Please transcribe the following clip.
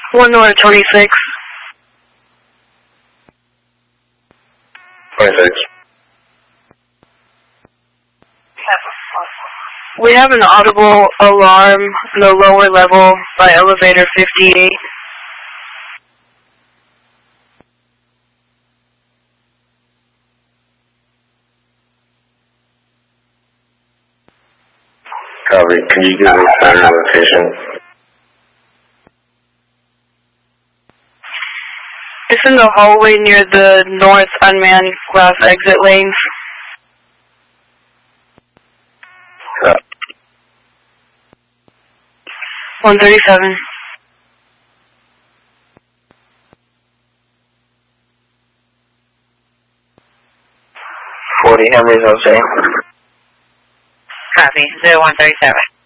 1 North 26. 26. We have an audible alarm in the lower level by elevator 58. Copy. Can you give us better location? It's in the hallway near the north unmanned glass exit lanes. 137. 40 Henry's okay. Copy. 0137.